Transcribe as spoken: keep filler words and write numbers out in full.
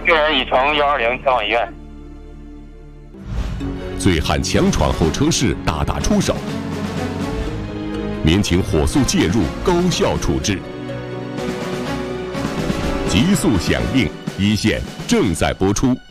病人已从幺二零前往医院。 醉汉强闯候车室，大打出手，民警火速介入，高效处置。极速响应，一线正在播出。